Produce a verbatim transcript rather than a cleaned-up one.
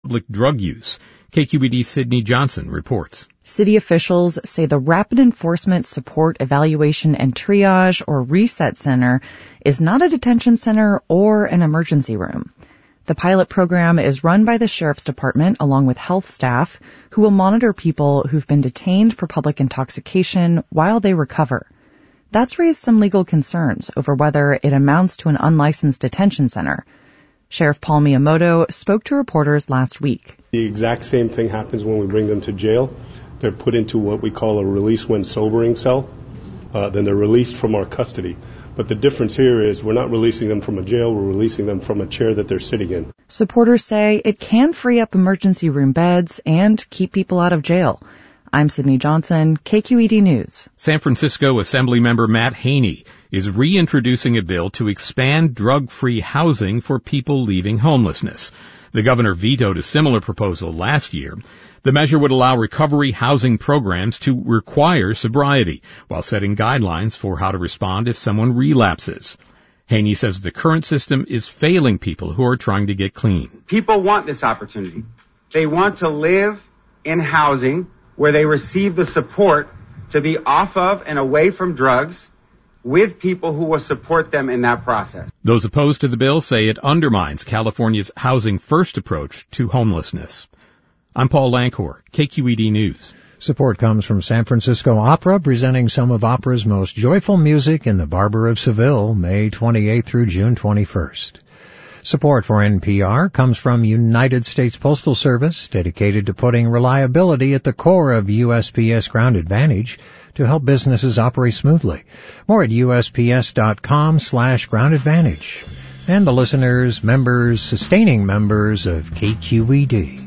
public drug use. K Q E D's Sydney Johnson reports. City officials say the Rapid Enforcement Support Evaluation and Triage, or RESET Center, is not a detention center or an emergency room. The pilot program is run by the Sheriff's Department along with health staff who will monitor people who've been detained for public intoxication while they recover. That's raised some legal concerns over whether it amounts to an unlicensed detention center. Sheriff Paul Miyamoto spoke to reporters last week. The exact same thing happens when we bring them to jail. They're put into what we call a release when sobering cell. Uh, then they're released from our custody. But the difference here is we're not releasing them from a jail, we're releasing them from a chair that they're sitting in. Supporters say it can free up emergency room beds and keep people out of jail. I'm Sydney Johnson, K Q E D News. San Francisco Assemblymember Matt Haney is reintroducing a bill to expand drug-free housing for people leaving homelessness. The governor vetoed a similar proposal last year. The measure would allow recovery housing programs to require sobriety while setting guidelines for how to respond if someone relapses. Haney says the current system is failing people who are trying to get clean. People want this opportunity. They want to live in housing where they receive the support to be off of and away from drugs with people who will support them in that process. Those opposed to the bill say it undermines California's housing first approach to homelessness. I'm Paul Lancor, K Q E D News. Support comes from San Francisco Opera, presenting some of opera's most joyful music in the Barber of Seville, May twenty-eighth through June twenty-first. Support for N P R comes from United States Postal Service, dedicated to putting reliability at the core of U S P S Ground Advantage to help businesses operate smoothly. More at U S P S dot com slash ground advantage. And the listeners, members, sustaining members of K Q E D.